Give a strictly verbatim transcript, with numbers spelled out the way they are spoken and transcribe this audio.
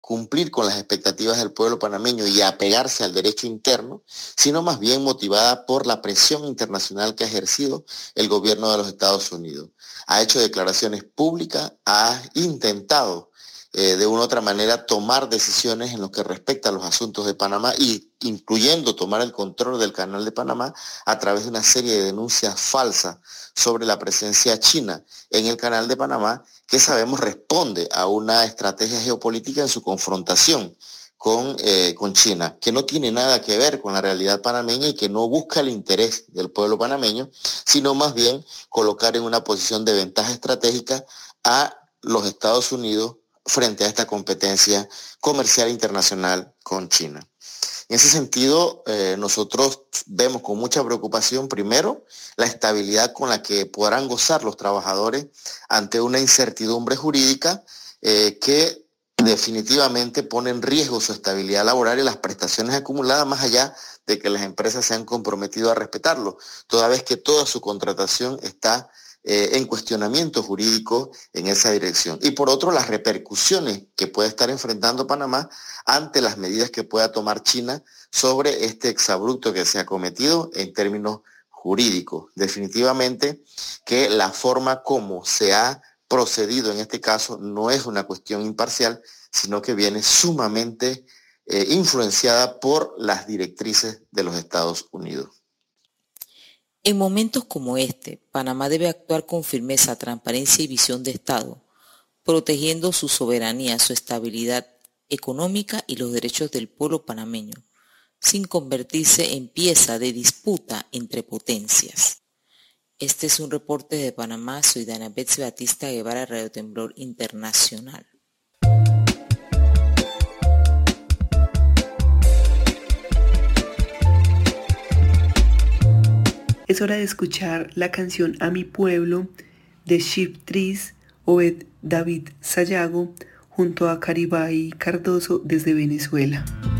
cumplir con las expectativas del pueblo panameño y apegarse al derecho interno, sino más bien motivada por la presión internacional que ha ejercido el gobierno de los Estados Unidos. Ha hecho declaraciones públicas, ha intentado eh, de una u otra manera tomar decisiones en lo que respecta a los asuntos de Panamá, y incluyendo tomar el control del Canal de Panamá a través de una serie de denuncias falsas sobre la presencia china en el Canal de Panamá, que sabemos responde a una estrategia geopolítica en su confrontación con, eh, con China, que no tiene nada que ver con la realidad panameña y que no busca el interés del pueblo panameño, sino más bien colocar en una posición de ventaja estratégica a los Estados Unidos frente a esta competencia comercial internacional con China. En ese sentido, eh, nosotros vemos con mucha preocupación, primero, la estabilidad con la que podrán gozar los trabajadores ante una incertidumbre jurídica eh, que definitivamente pone en riesgo su estabilidad laboral y las prestaciones acumuladas, más allá de que las empresas se han comprometido a respetarlo, toda vez que toda su contratación está Eh, en cuestionamiento jurídico en esa dirección. Y por otro, las repercusiones que puede estar enfrentando Panamá ante las medidas que pueda tomar China sobre este exabrupto que se ha cometido en términos jurídicos. Definitivamente que la forma como se ha procedido en este caso no es una cuestión imparcial, sino que viene sumamente eh, influenciada por las directrices de los Estados Unidos. En momentos como este, Panamá debe actuar con firmeza, transparencia y visión de Estado, protegiendo su soberanía, su estabilidad económica y los derechos del pueblo panameño, sin convertirse en pieza de disputa entre potencias. Este es un reporte de Panamá. Soy Dana Betsy Batista Guevara, Radio Temblor Internacional. Es hora de escuchar la canción A Mi Pueblo de Ship Trees, Obed David Sayago, junto a Caribay Cardoso desde Venezuela.